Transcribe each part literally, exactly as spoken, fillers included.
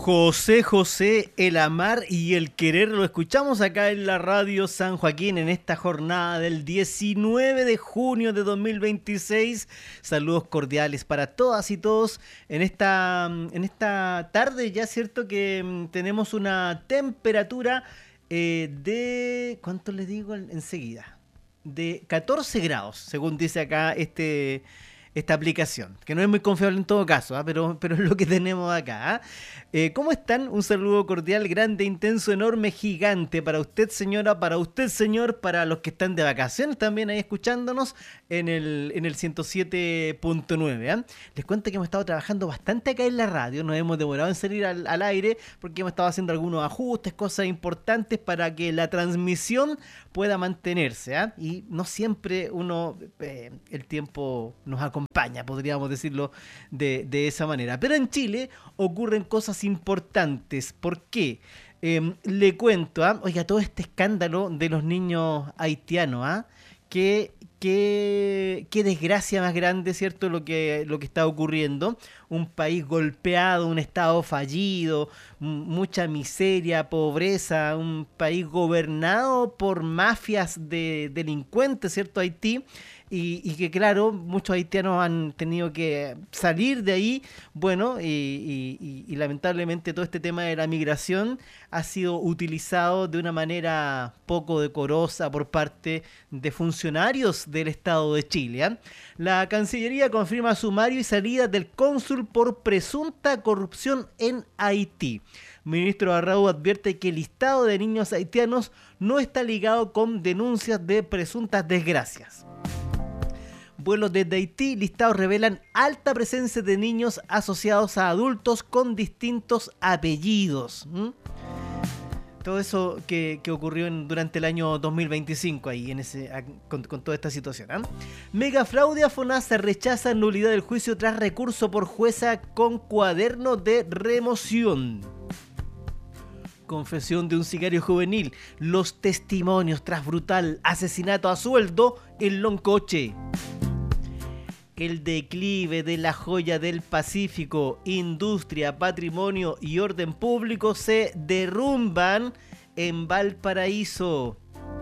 José José, el amar y el querer, lo escuchamos acá en la radio San Joaquín en esta jornada del diecinueve de junio de dos mil veintiséis. Saludos cordiales para todas y todos en esta, en esta tarde, ya cierto que tenemos una temperatura eh, de, ¿cuánto les digo enseguida? De catorce grados, según dice acá este... esta aplicación, que no es muy confiable en todo caso, ¿eh? pero, pero es lo que tenemos acá. ¿eh? Eh, ¿Cómo están? Un saludo cordial, grande, intenso, enorme, gigante para usted, señora, para usted, señor, para los que están de vacaciones también ahí escuchándonos en el, en el ciento siete punto nueve. ¿eh? Les cuento que hemos estado trabajando bastante acá en la radio, nos hemos demorado en salir al, al aire porque hemos estado haciendo algunos ajustes, cosas importantes para que la transmisión pueda mantenerse. ¿eh? Y no siempre uno, eh, el tiempo nos acompaña. España, podríamos decirlo de, de esa manera. Pero en Chile ocurren cosas importantes. ¿Por qué? Eh, le cuento, ¿ah? Oiga, todo este escándalo de los niños haitianos, ¿ah? Qué, qué, qué desgracia más grande, ¿cierto? Lo que, lo que está ocurriendo. Un país golpeado, un estado fallido, m- mucha miseria, pobreza, un país gobernado por mafias de delincuentes, ¿cierto? Haití. Y, y que claro, muchos haitianos han tenido que salir de ahí, bueno, y, y, y, y lamentablemente todo este tema de la migración ha sido utilizado de una manera poco decorosa por parte de funcionarios del Estado de Chile. ¿eh? La Cancillería confirma sumario y salida del cónsul por presunta corrupción en Haití. Ministro Arrau advierte que el listado de niños haitianos no está ligado con denuncias de presuntas desgracias. Vuelos desde Haití listados revelan alta presencia de niños asociados a adultos con distintos apellidos. ¿Mm? Todo eso que, que ocurrió en, durante el año dos mil veinticinco ahí en ese, con, con toda esta situación. ¿eh? Mega fraude a FONASA rechaza nulidad del juicio tras recurso por jueza con cuaderno de remoción. Confesión de un sicario juvenil. Los testimonios tras brutal asesinato a sueldo en Loncoche. El declive de la joya del Pacífico, industria, patrimonio y orden público se derrumban en Valparaíso.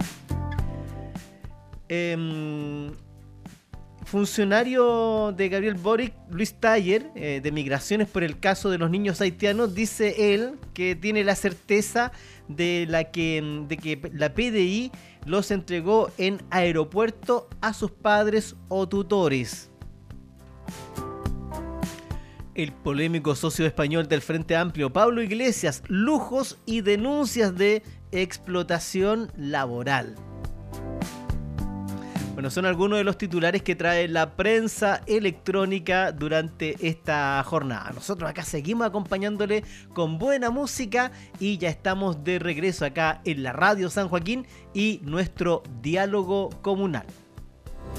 Eh, funcionario de Gabriel Boric, Luis Taller, eh, de Migraciones por el caso de los niños haitianos, dice él que tiene la certeza de, la que, de que la P D I los entregó en aeropuerto a sus padres o tutores. El polémico socio español del Frente Amplio, Pablo Iglesias, lujos y denuncias de explotación laboral. Bueno, son algunos de los titulares que trae la prensa electrónica durante esta jornada. Nosotros acá seguimos acompañándole con buena música y ya estamos de regreso acá en la Radio San Joaquín y nuestro diálogo comunal.